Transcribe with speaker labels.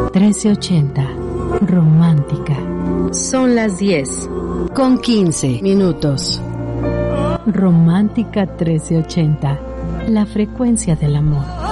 Speaker 1: 1380. Romántica.
Speaker 2: Son las 10:15.
Speaker 1: Romántica 1380. La frecuencia del amor.